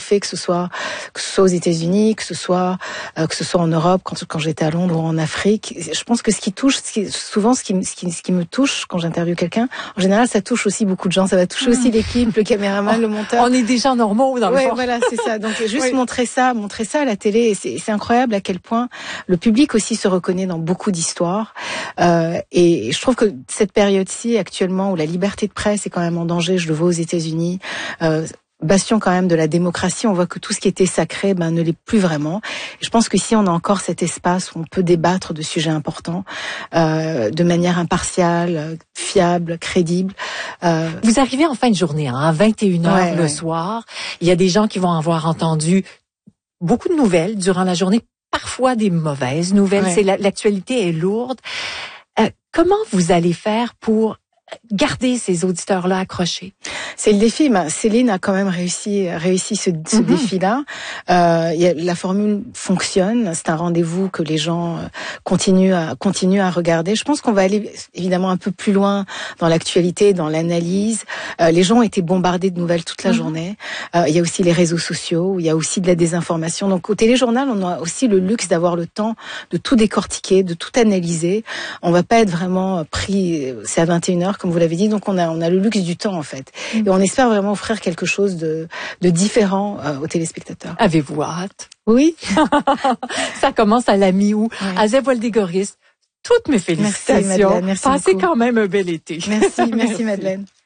fait, que ce soit aux États-Unis, que ce soit en Europe, quand j'étais à Londres ou en Afrique. Je pense que ce qui me touche quand j'interviewe quelqu'un, en général, ça touche aussi beaucoup de gens. Ça va toucher aussi l'équipe, le caméraman, le monteur. On est des gens normaux dans le fond. Ouais, voilà, c'est ça. Donc juste montrer ça à la télé, et c'est incroyable à quel point le public aussi se reconnaît dans beaucoup d'histoires. Et je trouve que cette période-ci, actuellement, où la liberté de presse est quand même en danger, je le vois aux États-Unis, bastion quand même de la démocratie, on voit que tout ce qui était sacré ne l'est plus vraiment. Et je pense que si on a encore cet espace où on peut débattre de sujets importants de manière impartiale, fiable, crédible. Vous arrivez en fin de journée, à 21h le soir. Il y a des gens qui vont avoir entendu beaucoup de nouvelles durant la journée, parfois des mauvaises nouvelles. L'actualité est lourde. Comment vous allez faire pour garder ces auditeurs-là accrochés? C'est le défi. Céline a quand même réussi ce défi-là. La formule fonctionne. C'est un rendez-vous que les gens continuent à regarder. Je pense qu'on va aller évidemment un peu plus loin dans l'actualité, dans l'analyse. Les gens ont été bombardés de nouvelles toute la journée. Il y a aussi les réseaux sociaux. Il y a aussi de la désinformation. Donc au téléjournal, on a aussi le luxe d'avoir le temps de tout décortiquer, de tout analyser. On va pas être vraiment pris. C'est à 21h. Comme vous l'avez dit, donc on a le luxe du temps en fait, et on espère vraiment offrir quelque chose de différent aux téléspectateurs. Avez-vous hâte? Oui. Ça commence à la mi-août. Azeb Woldegoris, toutes mes félicitations. Merci Madeleine, merci Passez beaucoup. quand même un bel été. Merci Madeleine.